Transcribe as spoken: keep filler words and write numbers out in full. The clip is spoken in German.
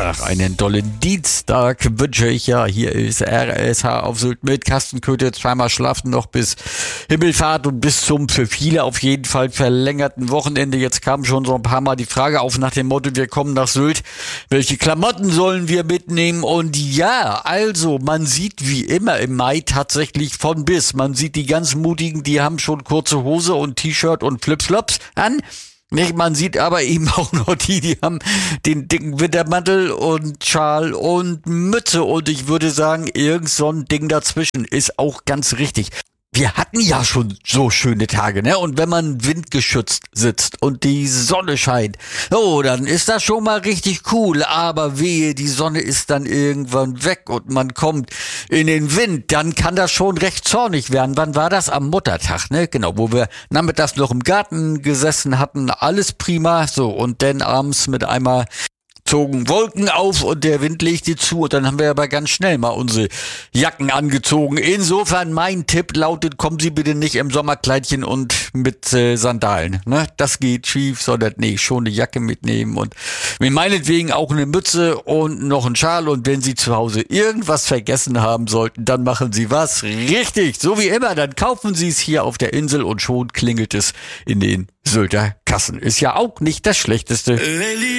Ach, einen tollen Dienstag wünsche ich ja. Hier ist R S H auf Sylt mit Carsten Köthe. Zweimal schlafen noch bis Himmelfahrt und bis zum für viele auf jeden Fall verlängerten Wochenende. Jetzt kam schon so ein paar Mal die Frage auf nach dem Motto, wir kommen nach Sylt. Welche Klamotten sollen wir mitnehmen? Und ja, also man sieht wie immer im Mai tatsächlich von bis. Man sieht die ganz Mutigen, die haben schon kurze Hose und T-Shirt und Flipflops an. Nicht, man sieht aber eben auch noch die, die haben den dicken Wintermantel und Schal und Mütze. Und ich würde sagen, irgend so ein Ding dazwischen ist auch ganz richtig. Wir hatten ja schon so schöne Tage, ne? Und wenn man windgeschützt sitzt und die Sonne scheint, oh, dann ist das schon mal richtig cool. Aber wehe, die Sonne ist dann irgendwann weg und man kommt in den Wind, dann kann das schon recht zornig werden. Wann war das? Am Muttertag, ne? Genau, wo wir nachmittags noch im Garten gesessen hatten, alles prima, so, und dann abends mit einmal zogen Wolken auf und der Wind legte zu und dann haben wir aber ganz schnell mal unsere Jacken angezogen. Insofern mein Tipp lautet, kommen Sie bitte nicht im Sommerkleidchen und mit äh, Sandalen. Ne? Das geht schief, sondern nee, schon eine Jacke mitnehmen und mir meinetwegen auch eine Mütze und noch einen Schal, und wenn Sie zu Hause irgendwas vergessen haben sollten, dann machen Sie was richtig, so wie immer, dann kaufen Sie es hier auf der Insel und schon klingelt es in den Sylter Kassen. Ist ja auch nicht das Schlechteste.